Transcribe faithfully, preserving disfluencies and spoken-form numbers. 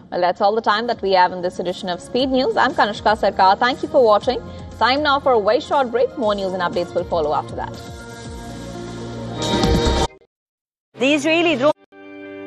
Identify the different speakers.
Speaker 1: Well, that's all the time that we have in this edition of Speed News. I'm Kanishka Sarkar. Thank you for watching. Time now for a very short break. More news and updates will follow after that.
Speaker 2: The Israeli drone